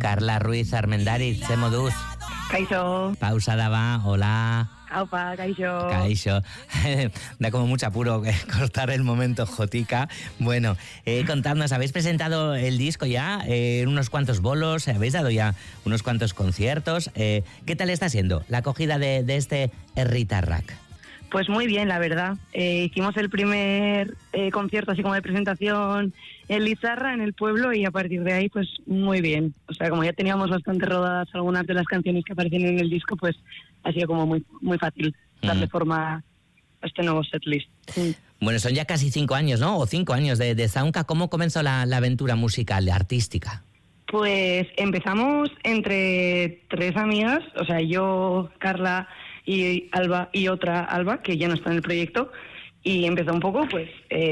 Carla Ruiz Armendariz, ze moduz? Kaixo. Pausa daba, hola. Aupa, kaixo. Kaixo. Da como mucho apuro cortar el momento, Jotica. Bueno, contadnos, ¿habéis presentado el disco ya en unos cuantos bolos? ¿Habéis dado ya unos cuantos conciertos? ¿Qué tal está siendo la acogida de este Herritarrak? Pues muy bien, la verdad. Hicimos el primer concierto así como de presentación en Lizarra, en el pueblo, y a partir de ahí, pues muy bien. O sea, como ya teníamos bastante rodadas algunas de las canciones que aparecen en el disco, pues ha sido como muy fácil darle forma a este nuevo setlist. Bueno, son ya casi 5 años, ¿no? O 5 años de Zaunka. ¿Cómo comenzó la aventura musical, artística? Pues empezamos entre 3 amigas, o sea, yo, Carla y Alba, y otra Alba, que ya no está en el proyecto, y empezó un poco, pues,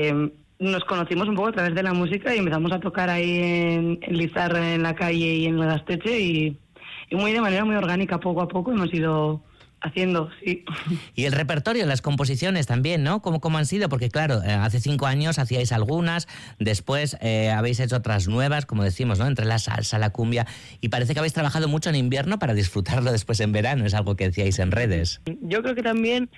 nos conocimos un poco a través de la música y empezamos a tocar ahí en Lizarra, en la calle y en el Gasteche, y muy de manera muy orgánica, poco a poco hemos ido haciendo, sí. Y el repertorio, las composiciones también, ¿no? ¿Cómo han sido? Porque claro, hace 5 años hacíais algunas, después habéis hecho otras nuevas, como decimos, ¿no? Entre la salsa, la cumbia, y parece que habéis trabajado mucho en invierno para disfrutarlo después en verano, es algo que decíais en redes. Yo creo que también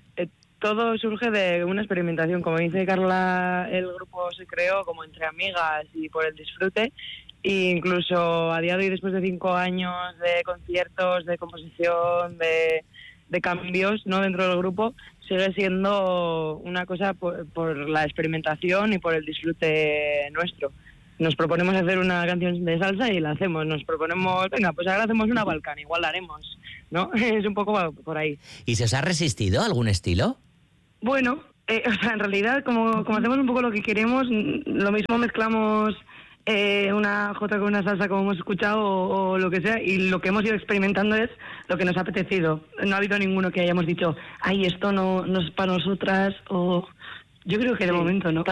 todo surge de una experimentación, como dice Carla, el grupo se creó como entre amigas y por el disfrute. E incluso a día de hoy, después de 5 años de conciertos, de composición, de cambios, ¿no?, dentro del grupo, sigue siendo una cosa por la experimentación y por el disfrute nuestro. Nos proponemos hacer una canción de salsa y la hacemos. Nos proponemos, venga, pues ahora hacemos una balcán, igual la haremos, ¿no? Es un poco por ahí. ¿Y se os ha resistido algún estilo? Bueno, o sea, en realidad, como hacemos un poco lo que queremos, lo mismo mezclamos una jota con una salsa, como hemos escuchado, o lo que sea, y lo que hemos ido experimentando es lo que nos ha apetecido. No ha habido ninguno que hayamos dicho, ay, esto no es para nosotras, o yo creo que de momento no.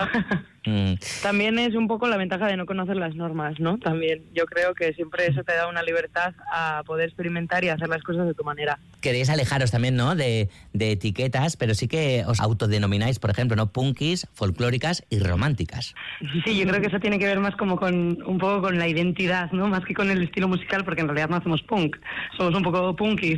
También es un poco la ventaja de no conocer las normas, ¿no? También yo creo que siempre eso te da una libertad a poder experimentar y hacer las cosas de tu manera. Queréis alejaros también, ¿no?, de etiquetas, pero sí que os autodenomináis, por ejemplo, ¿no?, punkis, folclóricas y románticas. Sí, yo creo que eso tiene que ver más como un poco con la identidad, ¿no?, más que con el estilo musical, porque en realidad no hacemos punk, somos un poco punkis,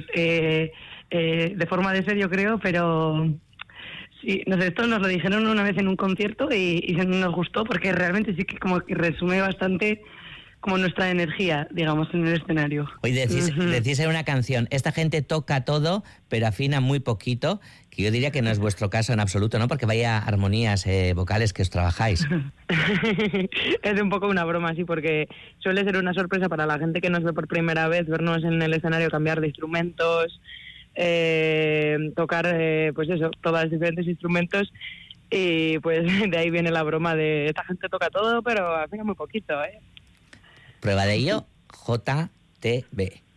de forma de ser, yo creo, pero sí, no sé, esto nos lo dijeron una vez en un concierto y nos gustó, porque realmente sí que como que resume bastante como nuestra energía, digamos, en el escenario. Hoy decís en una canción, esta gente toca todo, pero afina muy poquito, que yo diría que no es vuestro caso en absoluto, ¿no? Porque vaya armonías vocales que os trabajáis. Es un poco una broma, sí, porque suele ser una sorpresa para la gente que nos ve por primera vez, vernos en el escenario cambiar de instrumentos, tocar, pues eso, todos los diferentes instrumentos, y pues de ahí viene la broma de esta gente toca todo, pero afina muy poquito, ¿eh? Prueba de ello, JTB.